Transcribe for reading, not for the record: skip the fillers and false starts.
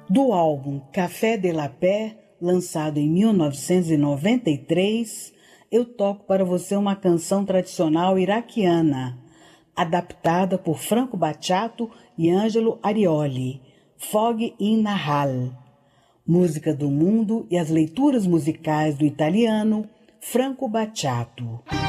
Do álbum Café de la Paix, lançado em 1993, eu toco para você uma canção tradicional iraquiana, adaptada por Franco Battiato e Angelo Arioli, Fog in Nahal, música do mundo e as leituras musicais do italiano Franco Battiato.